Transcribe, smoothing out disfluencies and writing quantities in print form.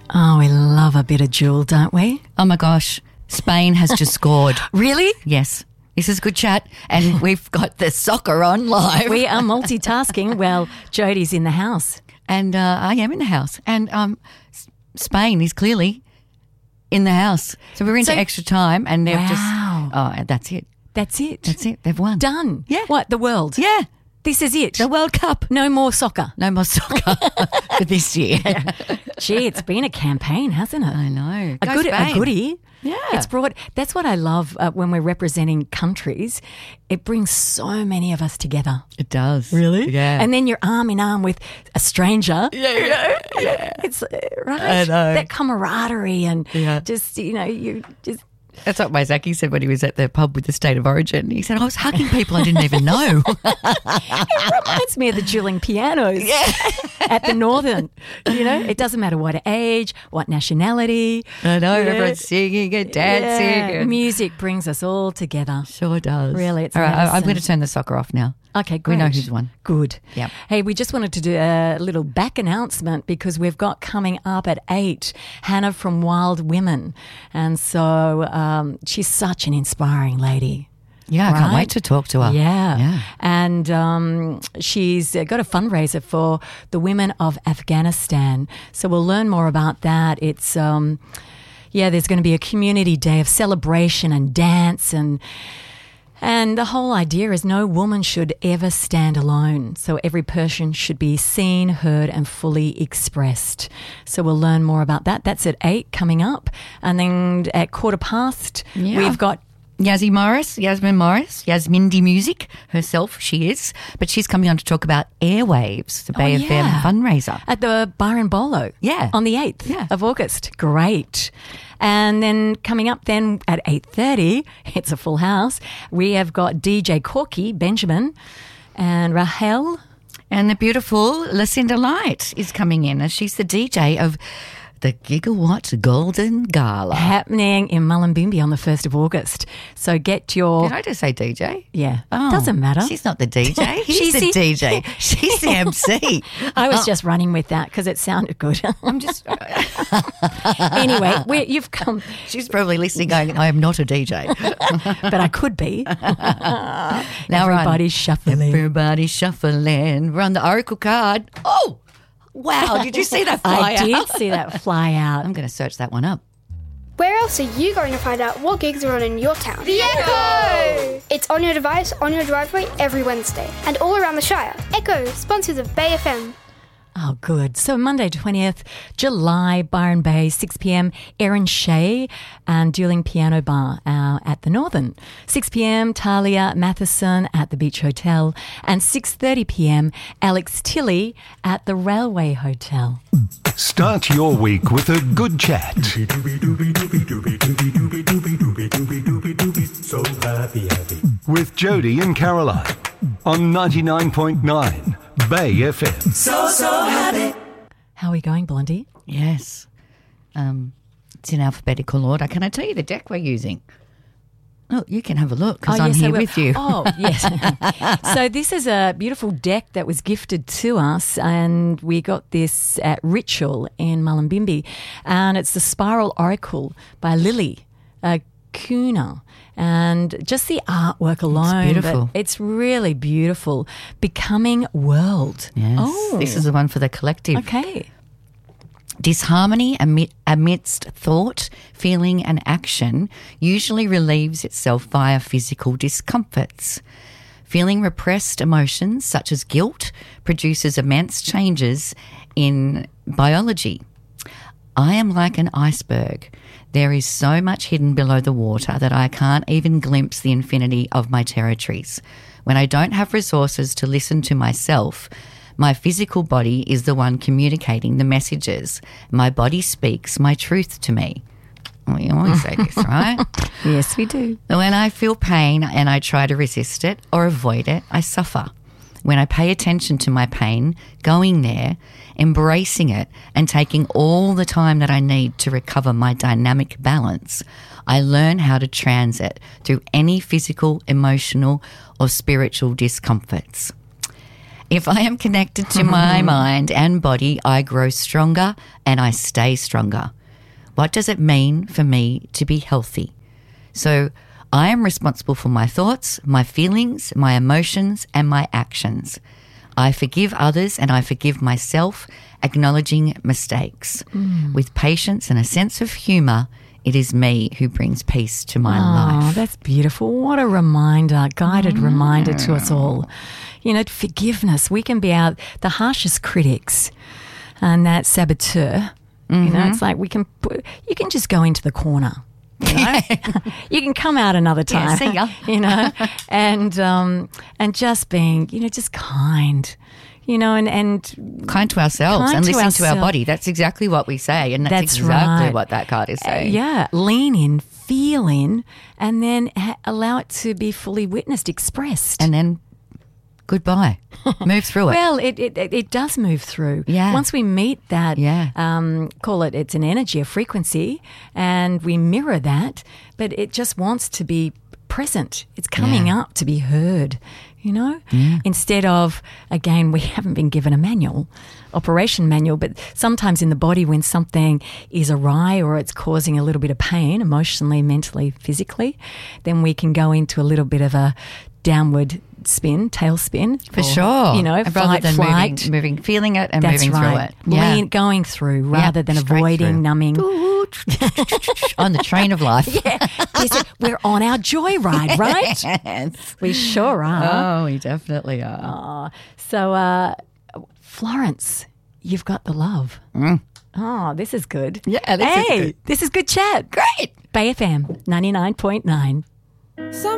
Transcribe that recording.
Oh, we love a bit of Jewel, don't we? Oh, my gosh. Spain has just scored. Really? Yes. This is good chat, and we've got the soccer on live. We are multitasking. Well, Jodie's in the house. And I am in the house. And Spain is clearly in the house. So we're into extra time, and they've that's it. That's it. That's it. They've won. Done. Yeah. What, the world? Yeah. This is it. The World Cup. No more soccer. No more soccer for this year. Gee, it's been a campaign, hasn't it? I know. A goodie. Yeah. It's brought, that's what I love when we're representing countries. It brings so many of us together. It does. Really? Yeah. And then you're arm in arm with a stranger. Yeah. It's right. I know. That camaraderie and just, you just. That's what Maizaki said when he was at the pub with the State of Origin. He said, I was hugging people I didn't even know. It reminds me of the dueling pianos at the Northern. It doesn't matter what age, what nationality. I know, everyone's singing and dancing. Yeah. And Music brings us all together. sure does. Really, it's all right, I'm medicine. going to turn the soccer off now. Okay, great. We know who's won. Good. Yep. Hey, we just wanted to do a little back announcement because we've got coming up at 8 Hannah from Wild Women. And so she's such an inspiring lady. Yeah, I can't Right? wait to talk to her. Yeah. And she's got a fundraiser for the women of Afghanistan. So we'll learn more about that. It's, there's going to be a community day of celebration and dance and the whole idea is no woman should ever stand alone. So every person should be seen, heard and fully expressed. So we'll learn more about that. That's at 8 coming up. And then at 15:15, we've got Yasmin Morris, Yasmindy Music herself, she is. But she's coming on to talk about Airwaves, the Bay FM fundraiser. at the Byron Bolo. Yeah. On the 8th of August. Great. And then coming up then at 8:30, it's a full house. We have got DJ Corky, Benjamin, and Rahel. And the beautiful Lucinda Light is coming in, and she's the DJ of the Gigawatt Golden Gala. Happening in Mullumbimby on the 1st of August. So get your... Did I just say DJ? Yeah. Oh, Doesn't matter. She's not the DJ. He's the DJ. She's the MC. I was just running with that because it sounded good. I'm just... Anyway, you've come... She's probably listening going, I am not a DJ. But I could be. Now Everybody's shuffling. Everybody's shuffling. Run the Oracle card. Oh, wow. Did you see that fly I did out? see that fly out. I'm going to search that one up. Where else are you going to find out what gigs are on in your town? The Echo! It's on your device, on your driveway, every Wednesday. And all around the Shire. Echo, sponsors of Bay FM. Oh, good. So Monday, 20th July, Byron Bay, 6 p.m, Erin Shea and Dueling Piano Bar at the Northern. 6 p.m, Talia Matheson at the Beach Hotel. And 6:30 p.m, Alex Tilley at the Railway Hotel. Start your week with a good chat. So happy. With Jody and Caroline on 99.9 Bay FM. So happy. How are we going, Blondie? Yes. It's in alphabetical order. Can I tell you the deck we're using? Oh, you can have a look because I'm here with you. Oh, yes. So this is a beautiful deck that was gifted to us, and we got this at Ritual in Mullumbimby, and it's the Spiral Oracle by Lily Kuna. And just the artwork alone, beautiful. but it's really beautiful. Becoming World. Yes. Oh, This is the one for the collective. okay. Disharmony amidst thought, feeling and action usually relieves itself via physical discomforts. Feeling repressed emotions such as guilt produces immense changes in biology. I am like an iceberg. There is so much hidden below the water that I can't even glimpse the infinity of my territories. When I don't have resources to listen to myself, my physical body is the one communicating the messages. My body speaks my truth to me. We always say this, right? Yes, we do. When I feel pain and I try to resist it or avoid it, I suffer. When I pay attention to my pain, going there, embracing it and taking all the time that I need to recover my dynamic balance, I learn how to transit through any physical, emotional or spiritual discomforts. If I am connected to my mind and body, I grow stronger and I stay stronger. What does it mean for me to be healthy? So I am responsible for my thoughts, my feelings, my emotions, and my actions. I forgive others and I forgive myself, acknowledging mistakes. With patience and a sense of humour, it is me who brings peace to my Oh, life. that's beautiful. What a reminder, guided reminder to us all. You know, forgiveness. We can be the harshest critics and that saboteur. You know, it's like you can just go into the corner. You know, you can come out another time. see ya. You know, and just being, you know, just kind. You know, and Kind to ourselves Kind and to listening to our ourselves. body. That's exactly what we say, and that's That's exactly right. what that card is saying. yeah, lean in, feel in, and then allow it to be fully witnessed, expressed. And then goodbye. Move through it. Well, it does move through. Yeah. Once we meet that, Yeah. it's an energy, a frequency, and we mirror that, but it just wants to be present. It's coming Yeah. up to be heard, you know? Instead of, again, we haven't been given a manual, operation manual, but sometimes in the body when something is awry or it's causing a little bit of pain, emotionally, mentally, physically, then we can go into a little bit of a downward spin, tailspin. For sure. You know, rather fight, than flight. moving, feeling it and That's moving right. through it. Lean, going through rather than straight avoiding, through. numbing. On the train of life. We're on our joyride, right? Yes. We sure are. Oh, we definitely are. So, Florence, you've got the love. Oh, this is good. Yeah, this is good. This is good chat. Great. Bay FM 99.9.